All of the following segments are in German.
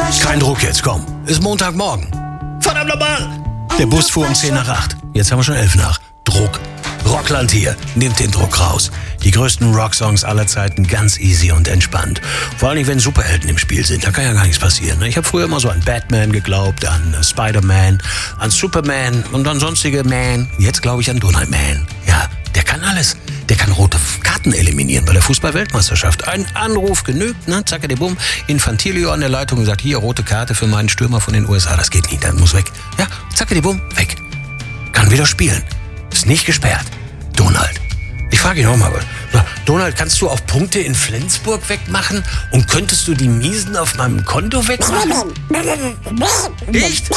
Kein Druck jetzt, komm. Ist Montagmorgen. Verdammt nochmal! Der Bus fuhr um 10 nach 8. Jetzt haben wir schon 11 nach. Druck. Rockland hier. Nimmt den Druck raus. Die größten Rocksongs aller Zeiten ganz easy und entspannt. Vor allem, wenn Superhelden im Spiel sind. Da kann ja gar nichts passieren. Ich habe früher immer so an Batman geglaubt, an Spider-Man, an Superman und an sonstige Man. Jetzt glaube ich an Donald Man. Ja, der kann alles. Der kann rote Karten eliminieren bei der Fußball-Weltmeisterschaft. Ein Anruf genügt, ne? Zacke, bum. Infantilio an der Leitung und sagt, hier, rote Karte für meinen Stürmer von den USA. Das geht nicht, der muss weg. Ja, zacke, bum, weg. Kann wieder spielen. Ist nicht gesperrt. Donald. Ich frage ihn nochmal. Donald, kannst du auch Punkte in Flensburg wegmachen? Und könntest du die Miesen auf meinem Konto wegmachen? Echt?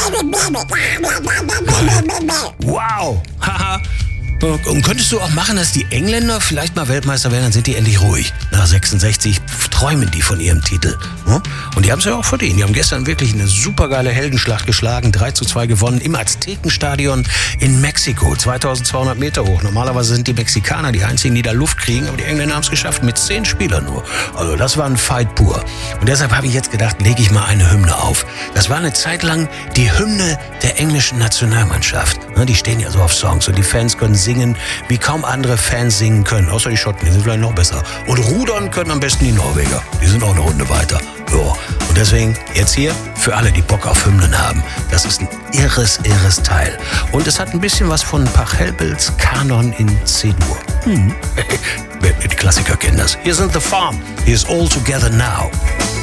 Wow. Haha. Und könntest du auch machen, dass die Engländer vielleicht mal Weltmeister werden, dann sind die endlich ruhig. Nach 66 träumen die von ihrem Titel. Und die haben es ja auch verdient. Die haben gestern wirklich eine supergeile Heldenschlacht geschlagen, 3:2 gewonnen im Aztekenstadion in Mexiko, 2200 Meter hoch. Normalerweise sind die Mexikaner die einzigen, die da Luft kriegen, aber die Engländer haben es geschafft, mit 10 Spielern nur. Also das war ein Fight pur. Und deshalb habe ich jetzt gedacht, lege ich mal eine Hymne auf. Das war eine Zeit lang die Hymne der englischen Nationalmannschaft. Die stehen ja so auf Songs und die Fans können singen, wie kaum andere Fans singen können. Außer die Schotten, die sind vielleicht noch besser. Und rudern können am besten die Norweger. Die sind auch eine Runde weiter. Ja. Und deswegen jetzt hier für alle, die Bock auf Hymnen haben. Das ist ein irres Teil. Und es hat ein bisschen was von Pachelbels Kanon in C-Dur. Die Klassiker kennen das. Hier sind The Farm. Here's All Together Now.